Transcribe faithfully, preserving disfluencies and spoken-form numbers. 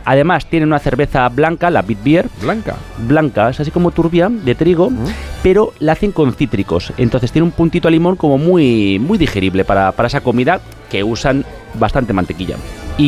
Además, tienen una cerveza blanca, la Beat Beer. Blanca. Blanca, es así como turbia, de trigo, ¿Mm? pero la hacen con cítricos. Entonces tiene un puntito a limón como muy, muy digerible para, para esa comida que usan bastante mantequilla.